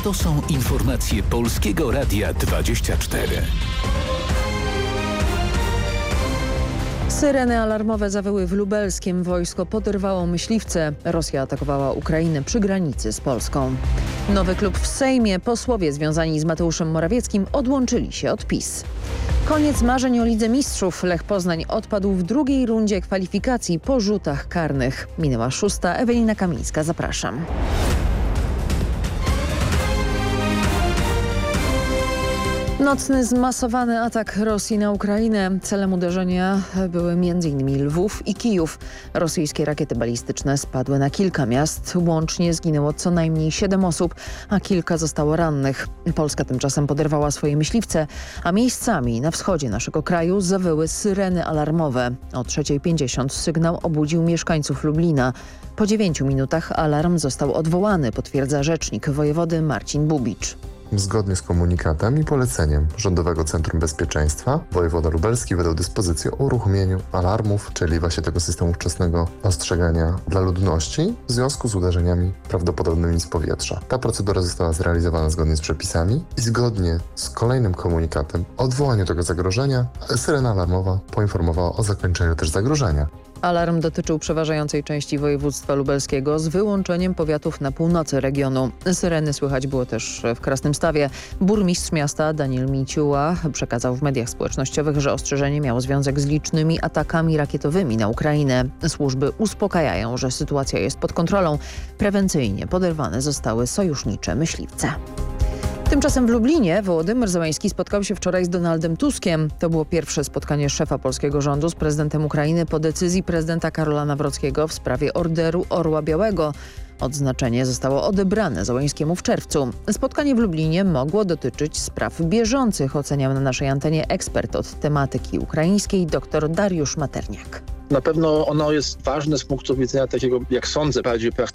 To są informacje Polskiego Radia 24. Syreny alarmowe zawyły w Lubelskiem. Wojsko poderwało myśliwce. Rosja atakowała Ukrainę przy granicy z Polską. Nowy klub w Sejmie. Posłowie związani z Mateuszem Morawieckim odłączyli się od PiS. Koniec marzeń o Lidze Mistrzów. Lech Poznań odpadł w drugiej rundzie kwalifikacji po rzutach karnych. Minęła 6. Ewelina Kamińska. Zapraszam. Nocny zmasowany atak Rosji na Ukrainę. Celem uderzenia były m.in. Lwów i Kijów. Rosyjskie rakiety balistyczne spadły na kilka miast. Łącznie zginęło co najmniej 7 osób, a kilka zostało rannych. Polska tymczasem poderwała swoje myśliwce, a miejscami na wschodzie naszego kraju zawyły syreny alarmowe. O 3:50 sygnał obudził mieszkańców Lublina. Po 9 minutach alarm został odwołany, potwierdza rzecznik wojewody Marcin Bubicz. Zgodnie z komunikatem i poleceniem Rządowego Centrum Bezpieczeństwa wojewoda lubelski wydał dyspozycję o uruchomieniu alarmów, czyli właśnie tego systemu wczesnego ostrzegania dla ludności w związku z uderzeniami prawdopodobnymi z powietrza. Ta procedura została zrealizowana zgodnie z przepisami i zgodnie z kolejnym komunikatem o odwołaniu tego zagrożenia syrena alarmowa poinformowała o zakończeniu też zagrożenia. Alarm dotyczył przeważającej części województwa lubelskiego z wyłączeniem powiatów na północy regionu. Syreny słychać było też w Krasnymstawie. Burmistrz miasta Daniel Miciuła przekazał w mediach społecznościowych, że ostrzeżenie miało związek z licznymi atakami rakietowymi na Ukrainę. Służby uspokajają, że sytuacja jest pod kontrolą. Prewencyjnie poderwane zostały sojusznicze myśliwce. Tymczasem w Lublinie Wołodymyr Zełański spotkał się wczoraj z Donaldem Tuskiem. To było pierwsze spotkanie szefa polskiego rządu z prezydentem Ukrainy po decyzji prezydenta Karola Nawrockiego w sprawie orderu Orła Białego. Odznaczenie zostało odebrane Zełańskiemu w czerwcu. Spotkanie w Lublinie mogło dotyczyć spraw bieżących, oceniał na naszej antenie ekspert od tematyki ukraińskiej dr Dariusz Materniak. Na pewno ono jest ważne z punktu widzenia takiego, jak sądzę, bardziej